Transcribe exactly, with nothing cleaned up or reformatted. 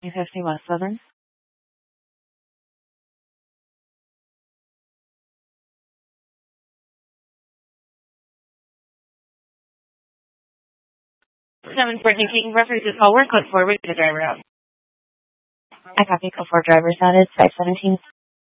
fifty West Southern. seven four taking reference to call work, code forward to the driver out. I copy code four driver status five seventeen.